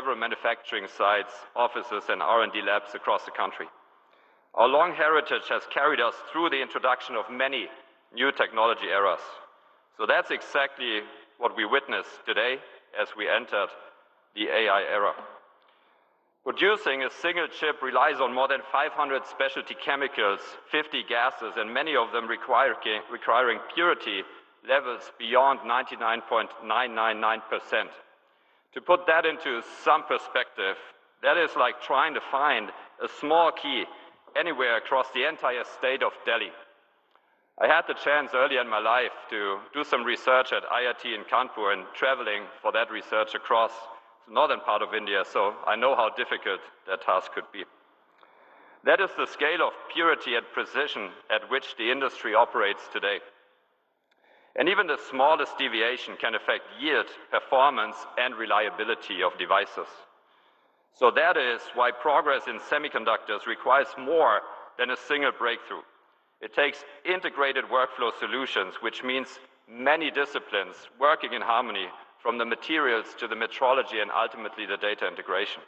several manufacturing sites, offices, and R&D labs across the country. Our long heritage has carried us through the introduction of many new technology eras. So that's exactly what we witness today as we entered the AI era. Producing a single chip relies on more than 500 specialty chemicals, 50 gases, and many of them requiring purity levels beyond 99.999%. To put that into some perspective, that is like trying to find a small key anywhere across the entire state of Delhi. I had the chance earlier in my life to do some research at IIT in Kanpur and traveling for that research across the northern part of India, so I know how difficult that task could be. That is the scale of purity and precision at which the industry operates today. And even the smallest deviation can affect yield, performance, and reliability of devices. So that is why progress in semiconductors requires more than a single breakthrough. It takes integrated workflow solutions, which means many disciplines working in harmony, from the materials to the metrology and ultimately the data integration.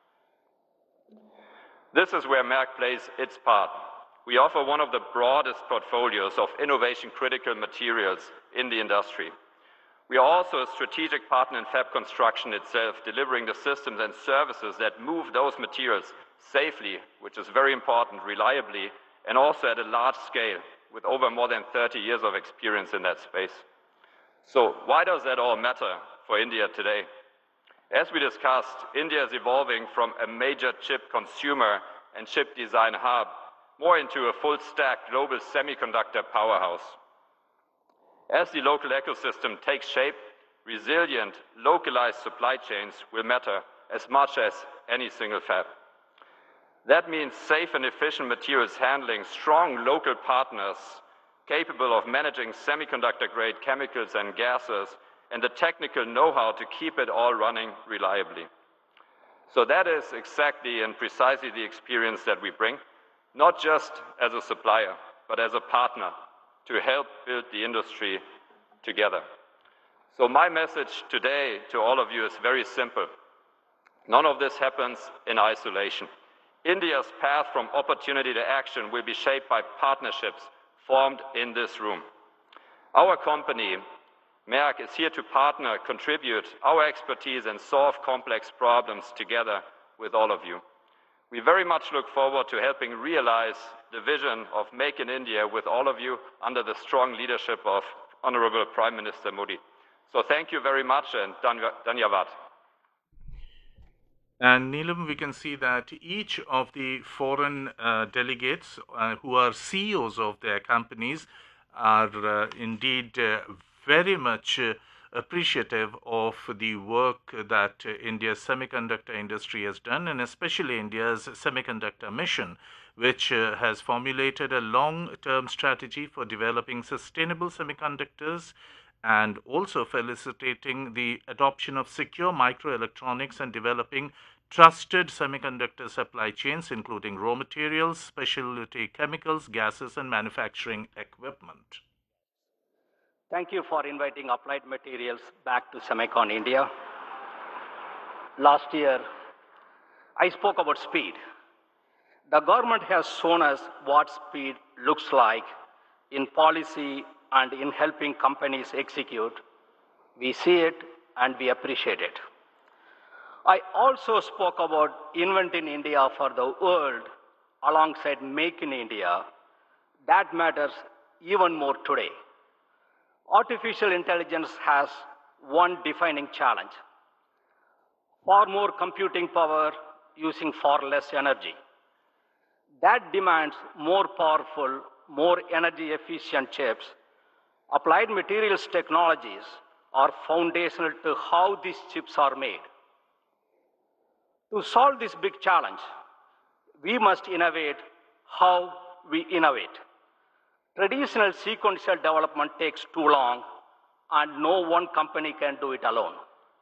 This is where Merck plays its part. We offer one of the broadest portfolios of innovation-critical materials in the industry. We are also a strategic partner in fab construction itself, delivering the systems and services that move those materials safely, which is very important, reliably, and also at a large scale, with over more than 30 years of experience in that space. So why does that all matter for India today? As we discussed, India is evolving from a major chip consumer and chip design hub more into a full-stack global semiconductor powerhouse. As the local ecosystem takes shape, resilient, localized supply chains will matter as much as any single fab. That means safe and efficient materials handling, strong local partners capable of managing semiconductor-grade chemicals and gases, and the technical know-how to keep it all running reliably. So that is exactly and precisely the experience that we bring, not just as a supplier, but as a partner to help build the industry together. So my message today to all of you is very simple. None of this happens in isolation. India's path from opportunity to action will be shaped by partnerships formed in this room. Our company, Merck, is here to partner, contribute our expertise, and solve complex problems together with all of you. We very much look forward to helping realize the vision of Make in India with all of you under the strong leadership of Honorable Prime Minister Modi. So thank you very much, and dhanyavad. And Neelam, we can see that each of the foreign delegates who are CEOs of their companies are indeed very much appreciative of the work that India's semiconductor industry has done, and especially India's semiconductor mission, which has formulated a long-term strategy for developing sustainable semiconductors, and also felicitating the adoption of secure microelectronics and developing trusted semiconductor supply chains, including raw materials, specialty chemicals, gases, and manufacturing equipment. Thank you for inviting Applied Materials back to Semicon India. Last year, I spoke about speed. The government has shown us what speed looks like in policy and in helping companies execute. We see it and we appreciate it. I also spoke about Invent in India for the world alongside Make in India. That matters even more today. Artificial intelligence has one defining challenge: far more computing power using far less energy. That demands more powerful, more energy efficient chips. Applied Materials technologies are foundational to how these chips are made. To solve this big challenge, we must innovate how we innovate. Traditional sequential development takes too long, and no one company can do it alone.